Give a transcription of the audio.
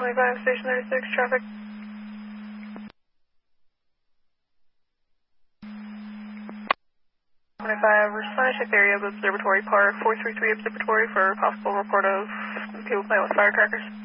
25, station 36, traffic. 25, respond, check the area of Observatory Park, 433 Observatory for possible report of people playing with firecrackers.